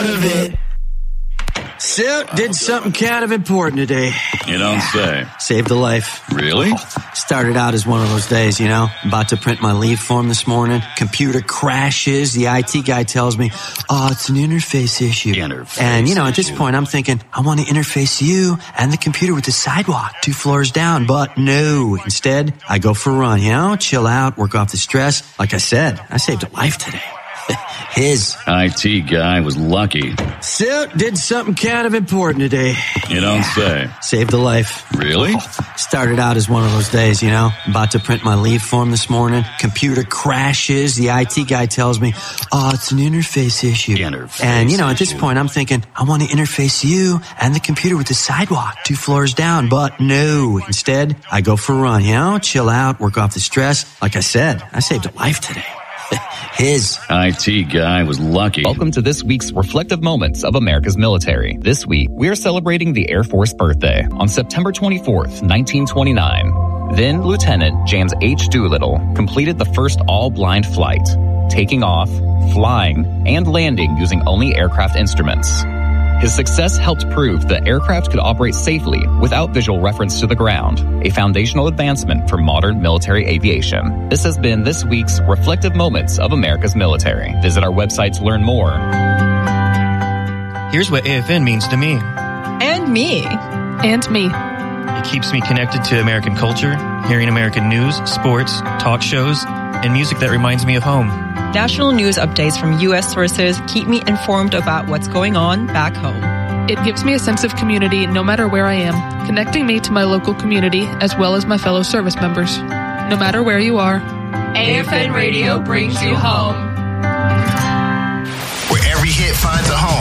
So, did something kind of important today. You don't say. Saved a life. Really? Started out as one of those days, you know. About to print my leave form this morning. Computer crashes. The IT guy tells me, it's an interface issue. And, you know, at this point, I'm thinking, I want to interface you and the computer with the sidewalk 2 floors down. But no. Instead, I go for a run, you know, chill out, work off the stress. Like I said, I saved a life today. His IT guy was lucky. So, did something kind of important today. You don't say. Saved a life. Really? Started out as one of those days, you know. About to print my leave form this morning. Computer crashes. The IT guy tells me, it's an interface issue. And, you know, at this point, I'm thinking, I want to interface you and the computer with the sidewalk 2 floors down. But no. Instead, I go for a run, you know, chill out, work off the stress. Like I said, I saved a life today. His IT guy was lucky. Welcome to this week's Reflective Moments of America's Military. This week, we are celebrating the Air Force birthday on September 24th, 1929. Then Lieutenant James H. Doolittle completed the first all-blind flight, taking off, flying, and landing using only aircraft instruments. His success helped prove that aircraft could operate safely without visual reference to the ground, a foundational advancement for modern military aviation. This has been this week's Reflective Moments of America's Military. Visit our website to learn more. Here's what AFN means to me. And me. And me. It keeps me connected to American culture, hearing American news, sports, talk shows, and music that reminds me of home. National news updates from U.S. sources keep me informed about what's going on back home. It gives me a sense of community no matter where I am, connecting me to my local community as well as my fellow service members. No matter where you are, AFN Radio brings you home. Where every hit finds a home.